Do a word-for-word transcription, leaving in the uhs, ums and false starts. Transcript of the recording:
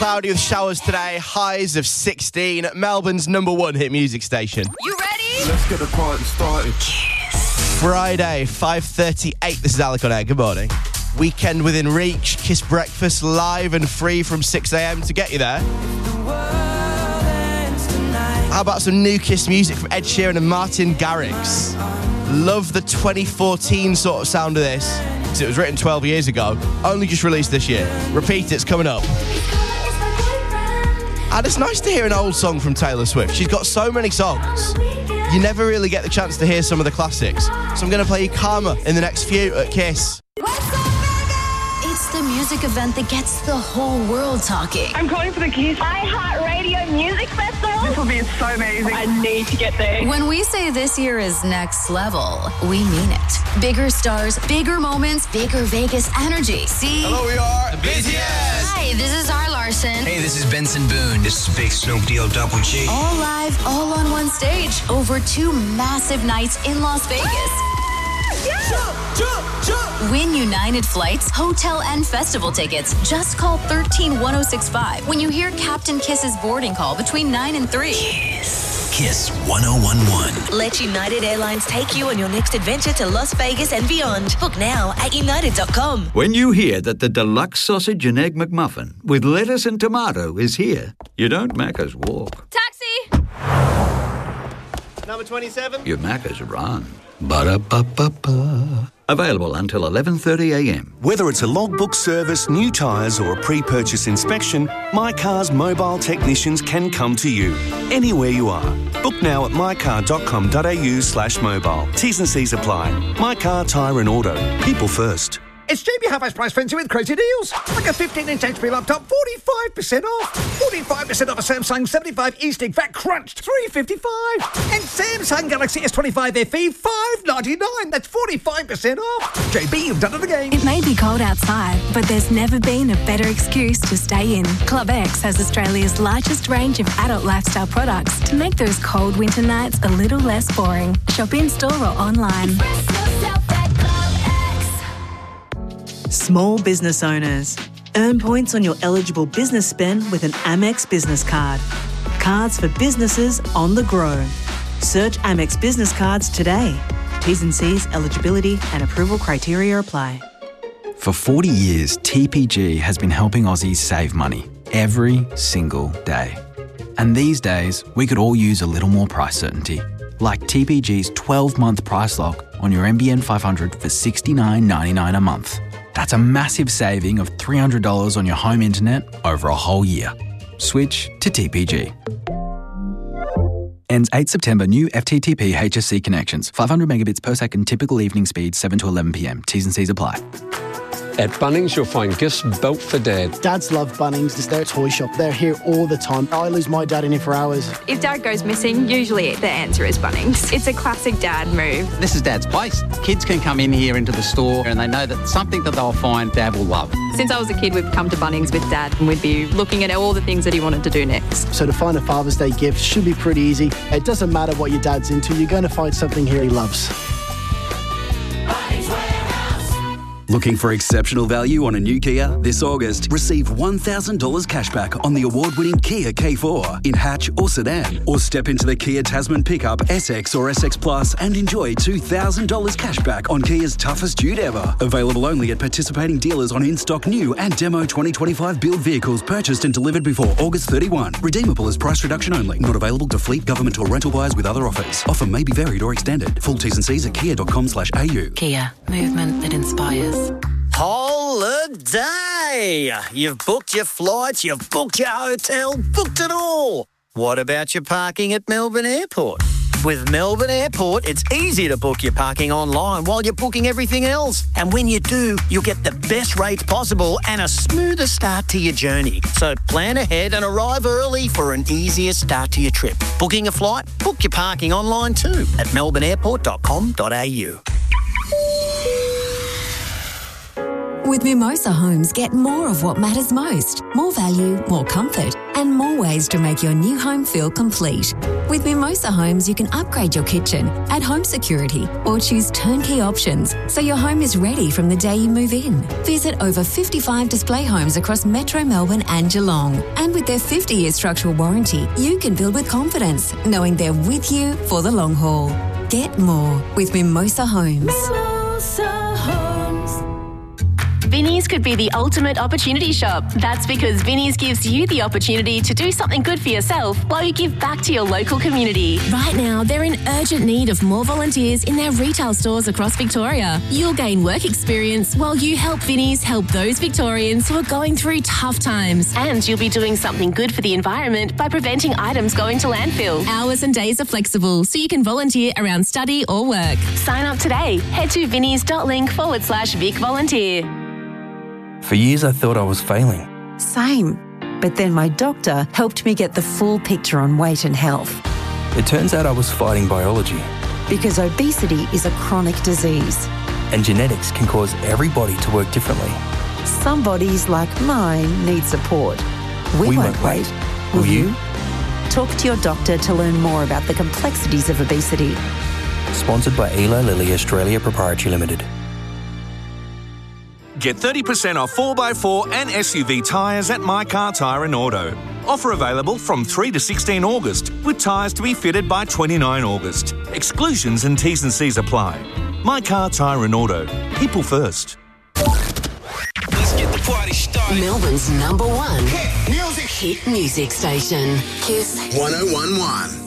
cloudy with showers today. Highs of sixteen. Melbourne's number one hit music station. You ready? Let's get the party started. Friday, five thirty-eight. This is Alec on air. Good morning. Weekend within reach. Kiss breakfast live and free from six a.m. to get you there. How about some new Kiss music from Ed Sheeran and Martin Garrix? Love the twenty fourteen sort of sound of this, because it was written twelve years ago. Only just released this year. Repeat, it's coming up. And it's nice to hear an old song from Taylor Swift. She's got so many songs. You never really get the chance to hear some of the classics. So I'm going to play you Karma in the next few at Kiss. It's the music event that gets the whole world talking. I'm calling for the Kiss iHeartRadio Music Festival. This will be so amazing. I need to get there. When we say this year is next level, we mean it. Bigger stars, bigger moments, bigger Vegas energy. See? Hello, we are the B T S. Hi, this is Zara Larson. Hey, this is Benson Boone. This is Big Snoop Deal Double G. All live, all on one stage, over two massive nights in Las Vegas. Jump, jump, jump. Win United Flights, hotel and festival tickets. Just call one three one oh six five when you hear Captain Kiss's boarding call between nine and three. Kiss. Kiss one oh one one. Let United Airlines take you on your next adventure to Las Vegas and beyond. Book now at united dot com. When you hear that the deluxe sausage and egg McMuffin with lettuce and tomato is here, you don't Macca's walk. Taxi! Number twenty-seven. You Macca's run. Ba-da-ba-ba-ba. Available until eleven thirty a.m. Whether it's a logbook service, new tyres or a pre-purchase inspection, My Car's mobile technicians can come to you, anywhere you are. Book now at mycar.com.au slash mobile. T's and C's apply. My Car, Tyre and Auto. People first. It's Jamie Halfway's Price Frenzy with crazy deals. Like a fifteen inch H P laptop, forty-five percent off. forty-five percent off a Samsung seventy-five E-Stick, fat crunched, three fifty-five. And Samsung Galaxy S twenty-five F E, five ninety-nine. That's forty-five percent off. J B, you've done it again. It may be cold outside, but there's never been a better excuse to stay in. Club X has Australia's largest range of adult lifestyle products to make those cold winter nights a little less boring. Shop in store or online. Small business owners. Earn points on your eligible business spend with an Amex business card. Cards for businesses on the go. Search Amex Business Cards today. T's and C's, eligibility and approval criteria apply. For forty years, T P G has been helping Aussies save money every single day. And these days, we could all use a little more price certainty. Like T P G's twelve-month price lock on your M B N five hundred for sixty-nine ninety-nine a month. That's a massive saving of three hundred dollars on your home internet over a whole year. Switch to T P G. Ends eighth September. New F T T P H S C connections. five hundred megabits per second. Typical evening speed seven to eleven p.m. T's and C's apply. At Bunnings, you'll find gifts built for Dad. Dads love Bunnings. It's their toy shop. They're here all the time. I lose my dad in here for hours. If Dad goes missing, usually the answer is Bunnings. It's a classic Dad move. This is Dad's place. Kids can come in here into the store and they know that something that they'll find Dad will love. Since I was a kid, we've come to Bunnings with Dad and we'd be looking at all the things that he wanted to do next. So to find a Father's Day gift should be pretty easy. It doesn't matter what your dad's into. You're going to find something here he loves. Looking for exceptional value on a new Kia? This August, receive one thousand dollars cashback on the award-winning Kia K four in hatch or sedan. Or step into the Kia Tasman pickup, S X or S X Plus and enjoy two thousand dollars cashback on Kia's toughest dude ever. Available only at participating dealers on in-stock new and demo twenty twenty-five build vehicles purchased and delivered before August thirty-first. Redeemable as price reduction only. Not available to fleet, government or rental buyers with other offers. Offer may be varied or extended. Full T's and C's at kia.com slash AU. Kia, movement that inspires. Holiday! You've booked your flights, you've booked your hotel, booked it all. What about your parking at Melbourne Airport? With Melbourne Airport, it's easy to book your parking online while you're booking everything else. And when you do, you'll get the best rates possible and a smoother start to your journey. So plan ahead and arrive early for an easier start to your trip. Booking a flight? Book your parking online too at melbourne airport dot com dot a u. With Mimosa Homes, get more of what matters most. More value, more comfort, and more ways to make your new home feel complete. With Mimosa Homes, you can upgrade your kitchen, add home security, or choose turnkey options so your home is ready from the day you move in. Visit over fifty-five display homes across Metro Melbourne and Geelong. And with their fifty-year structural warranty, you can build with confidence, knowing they're with you for the long haul. Get more with Mimosa Homes. Mimosa Homes. Vinnie's could be the ultimate opportunity shop. That's because Vinnie's gives you the opportunity to do something good for yourself while you give back to your local community. Right now, they're in urgent need of more volunteers in their retail stores across Victoria. You'll gain work experience while you help Vinnie's help those Victorians who are going through tough times. And you'll be doing something good for the environment by preventing items going to landfill. Hours and days are flexible, so you can volunteer around study or work. Sign up today. Head to vinnies.link forward slash Vic Volunteer. For years I thought I was failing. Same. But then my doctor helped me get the full picture on weight and health. It turns out I was fighting biology. Because obesity is a chronic disease. And genetics can cause every body to work differently. Some bodies, like mine, need support. We, we won't, won't wait. Will, Will you? you? Talk to your doctor to learn more about the complexities of obesity. Sponsored by Eli Lilly Australia Proprietary Limited. Get thirty percent off four by four and S U V tyres at My Car Tyre and Auto. Offer available from three to sixteen August, with tyres to be fitted by twenty-nine August. Exclusions and T's and C's apply. My Car Tyre and Auto. People first. Let's get the party started. Melbourne's number one hit music, hit music station. Kiss one oh one point one.